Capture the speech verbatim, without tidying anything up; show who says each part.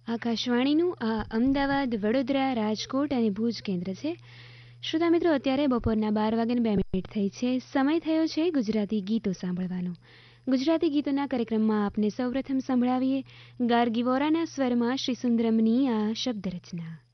Speaker 1: આકાશવાણીનું આ અમદાવાદ, વડોદરા, રાજકોટ અને ભુજ કેન્દ્ર છે. શ્રોતા મિત્રો, અત્યારે બપોરના બાર વાગ્યાને બે મિનિટ થઈ છે. સમય થયો છે ગુજરાતી ગીતો સાંભળવાનો. ગુજરાતી ગીતોના કાર્યક્રમમાં આપને સૌપ્રથમ સંભળાવીએ ગાર્ગી વોરાના સ્વરમાં શ્રી સુંદરમની આ શબ્દ રચના.